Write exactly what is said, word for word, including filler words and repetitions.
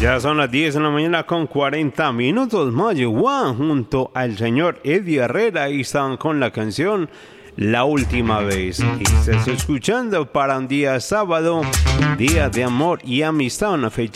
Ya son las diez de la mañana con cuarenta minutos. Mayugua junto al señor Eddie Herrera y están con la canción La Última Vez. Y estás escuchando para un día sábado, día de amor y amistad, una fecha